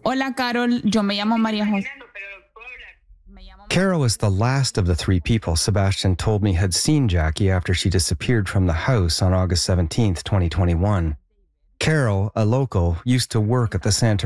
Hola, Carol. Yo me llamo María José. Carol is the last of the three people Sebastian told me had seen Jackie after she disappeared from the house on August 17th, 2021. Carol, a local, used to work at the Santa